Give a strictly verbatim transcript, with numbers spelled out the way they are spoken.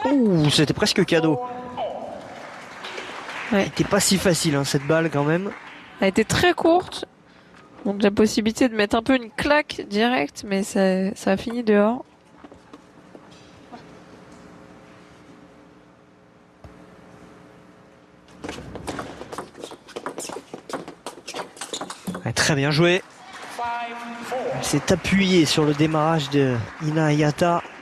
Ouh, c'était presque cadeau. Ouais. C'était pas si facile hein, cette balle quand même. Elle a été très courte. Donc la possibilité de mettre un peu une claque directe, mais ça, ça a fini dehors. Ouais, très bien joué. Elle s'est appuyée sur le démarrage de Ina Hayata.